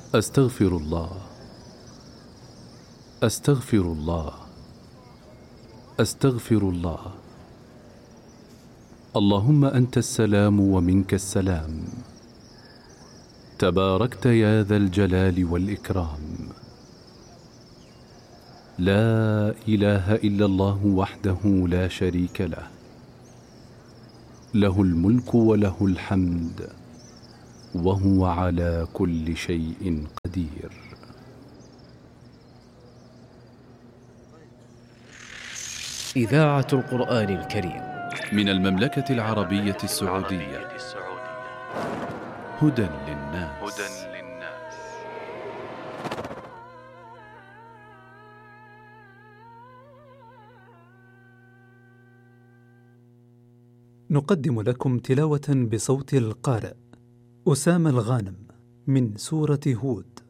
أستغفر الله، أستغفر الله، أستغفر الله. اللهم أنت السلام ومنك السلام، تباركت يا ذا الجلال والإكرام. لا إله إلا الله وحده لا شريك له، له الملك وله الحمد وهو على كل شيء قدير. إذاعة القرآن الكريم من المملكة العربية السعودية. هدى للناس. نقدم لكم تلاوة بصوت القارئ أسامة الغانم من سورة هود.